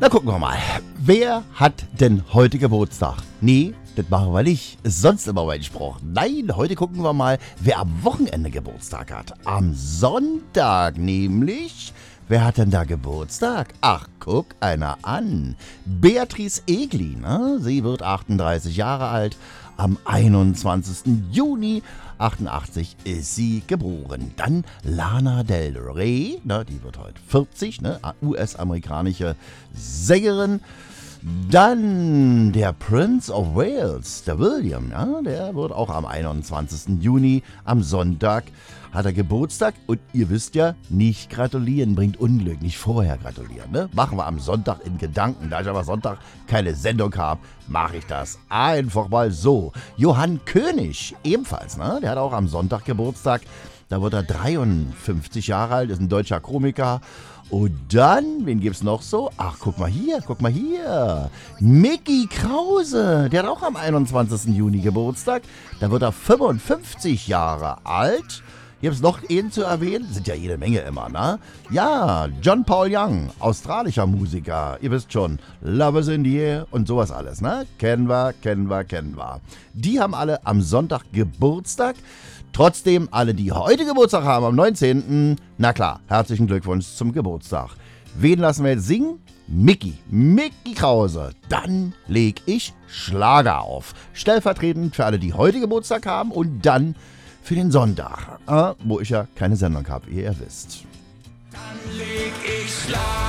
Na, gucken wir mal. Wer hat denn heute Geburtstag? Nee, das machen wir nicht. Ist sonst immer mein Spruch. Nein, heute gucken wir mal, wer am Wochenende Geburtstag hat. Am Sonntag nämlich. Wer hat denn da Geburtstag? Ach, guck einer an. Beatrice Egli, ne? Sie wird 38 Jahre alt. Am 21. Juni 88 ist sie geboren. Dann Lana Del Rey, ne, die wird heute 40, ne, US-amerikanische Sängerin. Dann der Prince of Wales, der William, ja, der wird auch am 21. Juni, am Sonntag, hat er Geburtstag. Und ihr wisst ja, nicht gratulieren bringt Unglück, nicht vorher gratulieren. Ne? Machen wir am Sonntag in Gedanken. Da ich aber Sonntag keine Sendung habe, mache ich das einfach mal so. Johann König, ebenfalls, ne? Der hat auch am Sonntag Geburtstag. Da wird er 53 Jahre alt, ist ein deutscher Komiker. Und dann, wen gibt's noch so? Ach, guck mal hier. Micky Krause, der hat auch am 21. Juni Geburtstag. Da wird er 55 Jahre alt. Hier gibt's noch einen zu erwähnen. Sind ja jede Menge immer, ne? Ja, John Paul Young, australischer Musiker. Ihr wisst schon, Love is in the air und sowas alles, ne? Kennen wir. Die haben alle am Sonntag Geburtstag. Trotzdem, alle, die heute Geburtstag haben, am 19., na klar, herzlichen Glückwunsch zum Geburtstag. Wen lassen wir jetzt singen? Micky Krause. Dann leg ich Schlager auf. Stellvertretend für alle, die heute Geburtstag haben und dann für den Sonntag, wo ich ja keine Sendung habe, wie ihr wisst. Dann leg ich Schlager